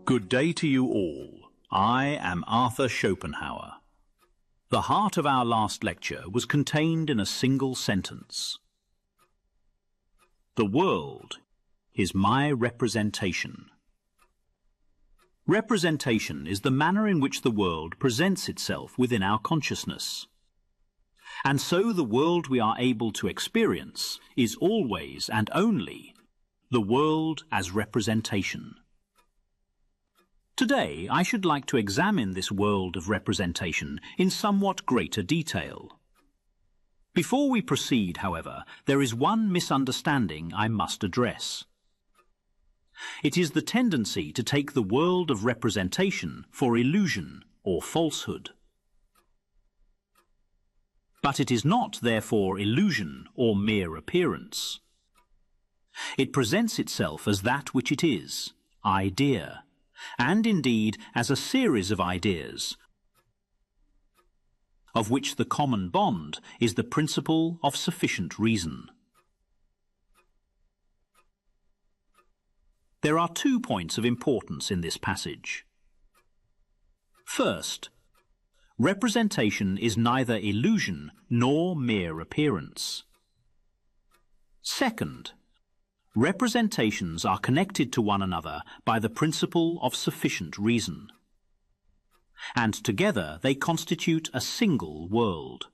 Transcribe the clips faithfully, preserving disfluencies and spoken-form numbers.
Good day to you all. I am Arthur Schopenhauer. The heart of our last lecture was contained in a single sentence. The world is my representation. Representation is the manner in which the world presents itself within our consciousness. And so the world we are able to experience is always and only the world as representation. Today, I should like to examine this world of representation in somewhat greater detail. Before we proceed, however, there is one misunderstanding I must address. It is the tendency to take the world of representation for illusion or falsehood. But it is not, therefore, illusion or mere appearance. It presents itself as that which it is, idea, and indeed as a series of ideas, of which the common bond is the principle of sufficient reason. There are two points of importance in this passage. First, representation is neither illusion nor mere appearance. Second, representations are connected to one another by the principle of sufficient reason, and together they constitute a single world.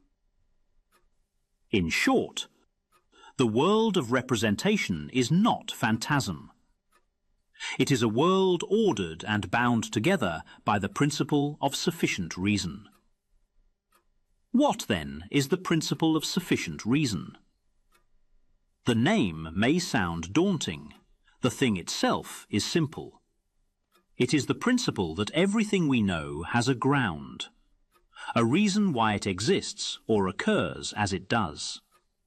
In short, the world of representation is not phantasm. It is a world ordered and bound together by the principle of sufficient reason. What, then, is the principle of sufficient reason? The name may sound daunting. The thing itself is simple. It is the principle that everything we know has a ground, a reason why it exists or occurs as it does.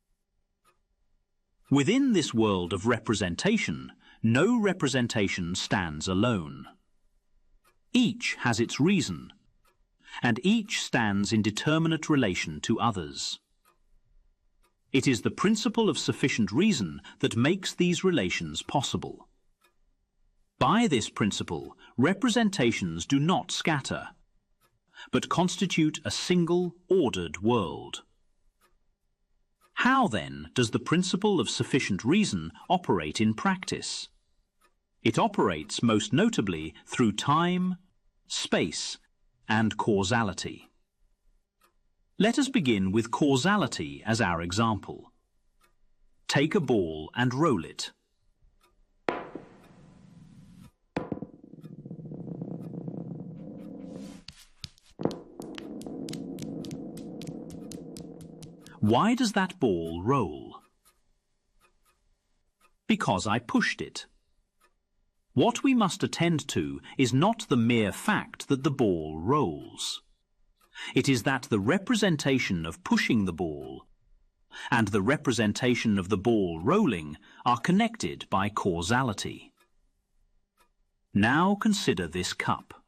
Within this world of representation, no representation stands alone. Each has its reason, and each stands in determinate relation to others. It is the principle of sufficient reason that makes these relations possible. By this principle, representations do not scatter, but constitute a single, ordered world. How, then, does the principle of sufficient reason operate in practice? It operates most notably through time, space, and causality. Let us begin with causality as our example. Take a ball and roll it. Why does that ball roll? Because I pushed it. What we must attend to is not the mere fact that the ball rolls. It is that the representation of pushing the ball and the representation of the ball rolling are connected by causality. Now consider this cup.